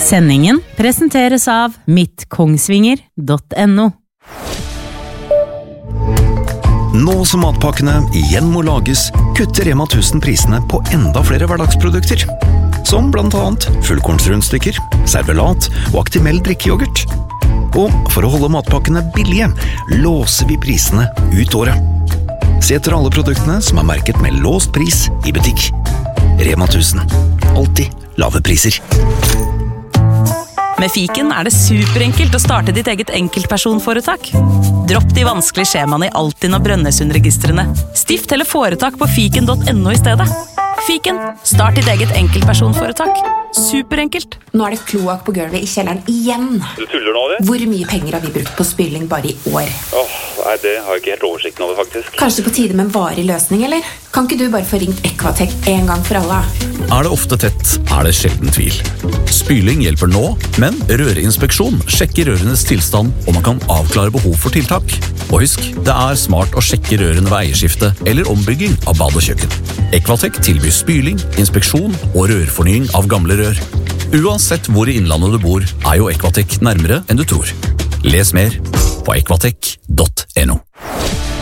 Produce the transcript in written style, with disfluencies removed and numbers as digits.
Sendingen presenteres av mittkongsvinger.no. Nå som matpakkene igjen må lages, kutter Rema 1000 prisene på enda flere hverdagsprodukter. Som blant annet fullkornsrundstykker, servelat og Actimel drikkejoghurt. Og for å holde matpakkene billige, låser vi prisene ut året. Se etter alle produktene som er merket med låst pris i butikk. Rema 1000. Alltid lave priser. Med Fiken er det superenkelt å starte ditt eget enkeltpersonforetak. Dropp de vanskelige skjemaene i Altinn og Brønnøysundregistrene. Stift eller foretak på fiken.no i stedet. Fiken, start ditt eget enkeltpersonforetak. Superenkelt. Nå er det kloakk på gulvet i kjelleren igjen. Du tuller nå, det? Hvor mye penger har vi brukt på spyling bare i år? Nei, det har jeg ikke helt oversikten over, faktisk. Kanskje på tide med en varig løsning, eller? Kan ikke du bare få ringt Equatec en gang for alle? Er det ofte tett, er det sjelden tvil. Spyling hjelper nå, men rørinspeksjon sjekker rørenes tilstand, og man kan avklare behov for tiltak. Og husk, det er smart å sjekke rørene ved eierskifte eller ombygging av bad og kjøkken. Equatec tilbyr spyling, inspeksjon og rørfornying av gamle rør. Uansett hvor i innlandet du bor, er jo Equatec nærmere enn du tror. Les mer på equatec.no.